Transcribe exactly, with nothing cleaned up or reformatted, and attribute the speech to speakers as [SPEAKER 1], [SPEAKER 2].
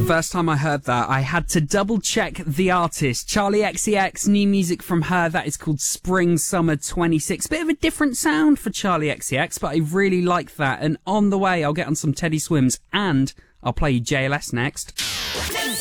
[SPEAKER 1] first time I heard that, I had to double check the artist. Charlie X C X, new music from her, that is called Spring Summer twenty-six. Bit of a different sound for Charlie X C X, but I really like that. And on the way, I'll get on some Teddy Swims, and I'll play you J L S next.